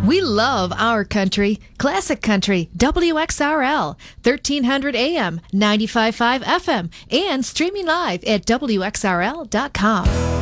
We love our country. Classic Country, WXRL, 1300 AM, 95.5 FM, and streaming live at WXRL.com.